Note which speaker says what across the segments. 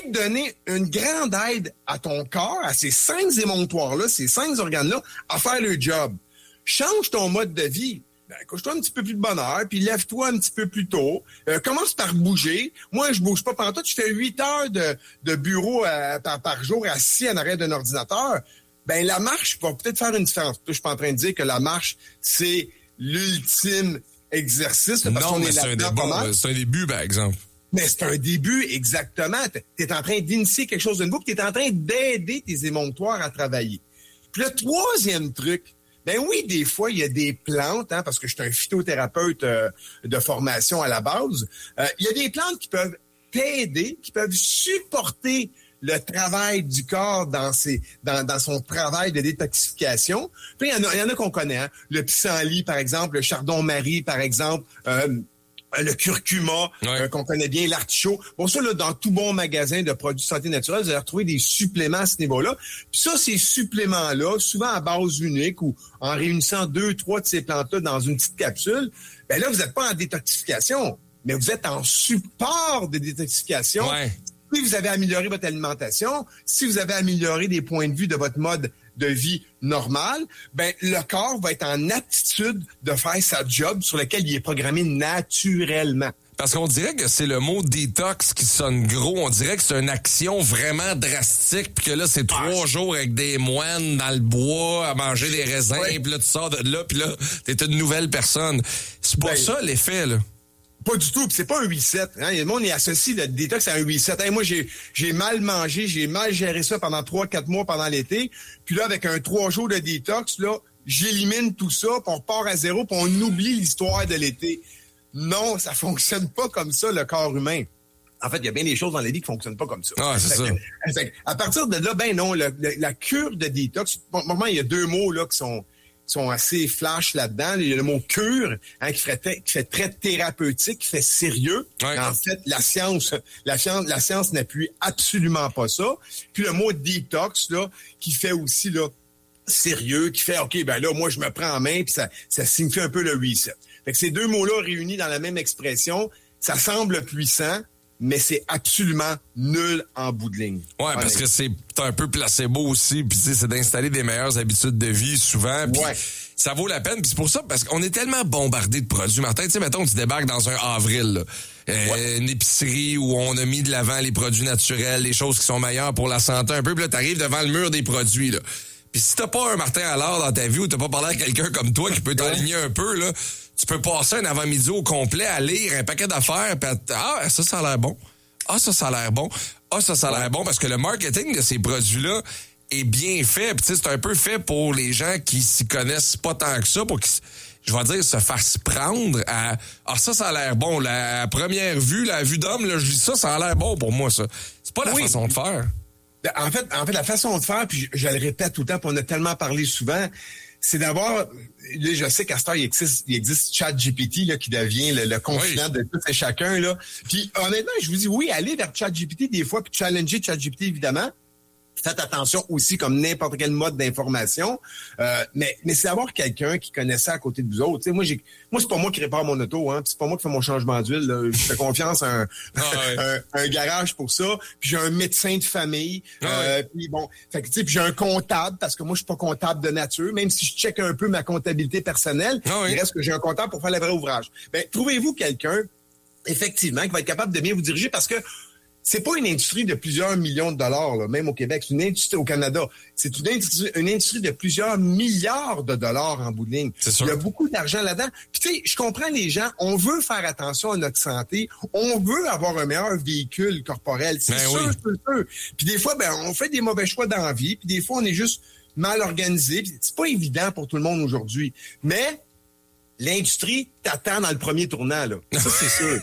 Speaker 1: de donner une grande aide à ton corps, à ces 5 émonctoires-là, ces 5 organes-là, à faire le job. Change ton mode de vie. Couche-toi un petit peu plus de bonne heure, puis lève-toi un petit peu plus tôt. Commence par bouger. Moi, je bouge pas pendant tout. Je fais 8 heures de bureau par jour assis en arrière d'un ordinateur. Ben la marche va peut-être faire une différence. Je suis pas en train de dire que la marche, c'est l'ultime exercice.
Speaker 2: Non, mais c'est un début, par exemple.
Speaker 1: Mais c'est un début, exactement. Tu es en train d'initier quelque chose de nouveau, puis tu es en train d'aider tes émonctoires à travailler. Puis le troisième truc, ben oui, des fois, il y a des plantes, parce que je suis un phytothérapeute de formation à la base. Il y a des plantes qui peuvent t'aider, qui peuvent supporter le travail du corps dans son travail de détoxification. Puis il y en a qu'on connaît, le pissenlit, par exemple, le chardon-marie, par exemple, le curcuma, qu'on connaît bien, l'artichaut. Bon, ça, là, dans tout bon magasin de produits de santé naturelle, vous allez retrouver des suppléments à ce niveau-là. Puis ça, ces suppléments-là, souvent à base unique ou en réunissant 2, 3 de ces plantes-là dans une petite capsule, ben là, vous n'êtes pas en détoxification, mais vous êtes en support de détoxification.
Speaker 2: Ouais.
Speaker 1: Si vous avez amélioré votre alimentation, si vous avez amélioré des points de vue de votre mode de vie normal, ben le corps va être en aptitude de faire sa job sur lequel il est programmé naturellement.
Speaker 2: Parce qu'on dirait que c'est le mot détox qui sonne gros. On dirait que c'est une action vraiment drastique, puis que là, c'est 3 jours avec des moines dans le bois à manger des raisins, puis là, tu sors de là, puis là, t'es une nouvelle personne. C'est pas ça l'effet, là.
Speaker 1: Pas du tout, puis c'est pas un 8-7. Le monde est associé le détox à un 8-7. Hey, moi, j'ai mal mangé, j'ai mal géré ça pendant 3-4 mois pendant l'été. Puis là, avec un 3 jours de détox, là, j'élimine tout ça, puis on repart à zéro, puis on oublie l'histoire de l'été. Non, ça fonctionne pas comme ça, le corps humain. En fait, il y a bien des choses dans la vie qui fonctionnent pas comme ça.
Speaker 2: Ah, c'est ça.
Speaker 1: À partir de là, ben non, la cure de détox, normalement, il y a 2 mots là qui sont assez flash là-dedans. Il y a le mot cure, qui fait très thérapeutique, qui fait sérieux.
Speaker 2: Ouais.
Speaker 1: En fait, la science n'appuie absolument pas ça. Puis le mot détox, là, qui fait aussi, là, sérieux, qui fait, OK, ben là, moi, je me prends en main, puis ça signifie un peu le reset. Fait que ces 2 mots-là réunis dans la même expression, ça semble puissant, mais c'est absolument nul en bout de ligne.
Speaker 2: Ouais, parce que c'est un peu placebo aussi, puis c'est d'installer des meilleures habitudes de vie souvent, puis ça vaut la peine, puis c'est pour ça, parce qu'on est tellement bombardé de produits. Martin, tu sais, mettons, tu débarques dans un avril, là, une épicerie où on a mis de l'avant les produits naturels, les choses qui sont meilleures pour la santé un peu, puis là, t'arrives devant le mur des produits, là. Puis si t'as pas un Martin Allard dans ta vie ou t'as pas parlé à quelqu'un comme toi qui peut t'aligner un peu, là, tu peux passer un avant-midi au complet à lire un paquet d'affaires, puis ça a l'air bon. Ça a l'air bon. Ça a l'air bon, parce que le marketing de ces produits-là est bien fait. Puis tu sais, c'est un peu fait pour les gens qui s'y connaissent pas tant que ça, pour qu'ils, je vais dire, se fassent prendre à ça a l'air bon. La première vue, la vue d'homme, là, je dis ça a l'air bon pour moi, ça. C'est pas la façon de faire.
Speaker 1: En fait, la façon de faire, puis je le répète tout le temps, puis on a tellement parlé souvent, c'est d'avoir, là, je sais qu'à ce temps, il existe ChatGPT, là, qui devient le confident de tout et chacun, là. Puis, honnêtement, je vous dis, oui, allez vers ChatGPT des fois, puis challenger ChatGPT, évidemment. Faites attention aussi, comme n'importe quel mode d'information. Mais c'est d'avoir quelqu'un qui connaît ça à côté de vous autres. Moi, c'est pas moi qui répare mon auto, hein. C'est pas moi qui fais mon changement d'huile, là. Je fais confiance à un garage pour ça. Puis j'ai un médecin de famille. Puis bon, fait que tu sais, puis j'ai un comptable, parce que moi, je suis pas comptable de nature. Même si je check un peu ma comptabilité personnelle, il reste que j'ai un comptable pour faire le vrai ouvrage. Ben, trouvez-vous quelqu'un, effectivement, qui va être capable de bien vous diriger, parce que c'est pas une industrie de plusieurs millions de dollars, là, même au Québec. C'est une industrie au Canada. C'est une industrie de plusieurs milliards de dollars en bout de ligne. Il y a beaucoup d'argent là-dedans. Puis tu sais, je comprends les gens. On veut faire attention à notre santé. On veut avoir un meilleur véhicule corporel. C'est sûr. Puis des fois, on fait des mauvais choix dans la vie. Puis des fois, on est juste mal organisé. Puis c'est pas évident pour tout le monde aujourd'hui. Mais l'industrie t'attend dans le premier tournant, là. Ça, c'est sûr.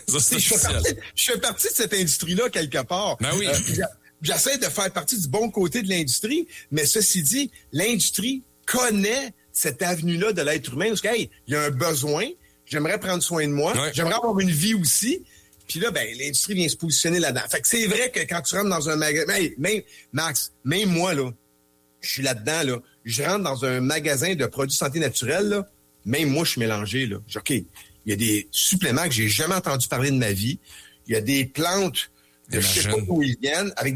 Speaker 1: Je fais partie de cette industrie-là, quelque part.
Speaker 2: Ben oui.
Speaker 1: J'essaie de faire partie du bon côté de l'industrie, mais ceci dit, l'industrie connaît cette avenue-là de l'être humain. Parce que, hey, il y a un besoin, j'aimerais prendre soin de moi, j'aimerais avoir une vie aussi. Puis là, l'industrie vient se positionner là-dedans. Fait que c'est vrai que quand tu rentres dans un magasin, Max, même moi, là, je suis là-dedans, là, je rentre dans un magasin de produits santé naturelle, là, même moi, je suis mélangé, là. OK, il y a des suppléments que j'ai jamais entendu parler de ma vie. Il y a des plantes de je sais pas d'où ils viennent, avec